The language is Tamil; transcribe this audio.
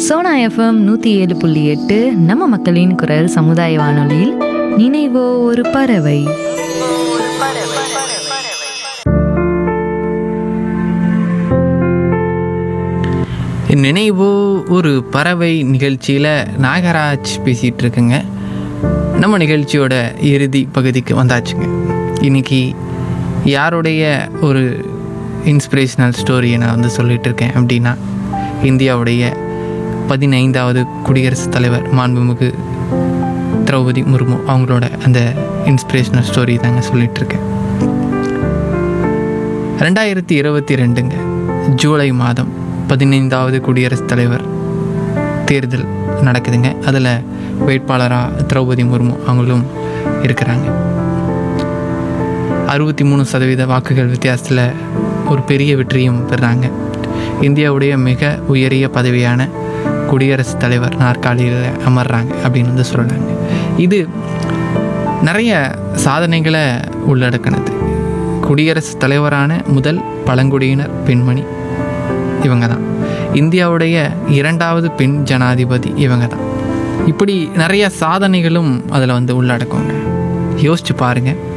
சோனா எஃப்எம் 107.8 நம்ம மக்களின் குரல் சமுதாய வானொலியில் நினைவோ ஒரு பறவை. நினைவோ ஒரு பறவை நிகழ்ச்சியில் நாகராஜ் பேசிகிட்டு இருக்குங்க. நம்ம நிகழ்ச்சியோட இறுதி பகுதிக்கு வந்தாச்சுங்க. இன்றைக்கி யாருடைய ஒரு இன்ஸ்பிரேஷ்னல் ஸ்டோரியை நான் வந்து சொல்லிகிட்டு இருக்கேன் அப்படின்னா, இந்தியாவுடைய 15வது குடியரசுத் தலைவர் மாண்புமிகு திரௌபதி முர்மு அவங்களோட அந்த இன்ஸ்பிரேஷ்னல் ஸ்டோரி தாங்க சொல்லிகிட்ருக்கேன். 2022 ஜூலை மாதம் 15வது குடியரசுத் தலைவர் தேர்தல் நடக்குதுங்க. அதில் வேட்பாளராக திரௌபதி முர்மு அவங்களும் இருக்கிறாங்க. 63% வாக்குகள் வித்தியாசத்தில் ஒரு பெரிய வெற்றியும் பெறாங்க. இந்தியாவுடைய மிக உயரிய பதவியான குடியரசுத் தலைவர் நாற்காலியில் அமர்றாங்க அப்படின்னு வந்து சொல்கிறாங்க. இது நிறைய சாதனைகளை உள்ளடக்கினது. குடியரசுத் தலைவரான முதல் பழங்குடியினர் பெண்மணி இவங்க தான். இந்தியாவுடைய 2வது பெண் ஜனாதிபதி இவங்க தான். இப்படி நிறைய சாதனைகளும் அதில் வந்து உள்ளடக்குங்க. யோசிச்சு பாருங்கள்,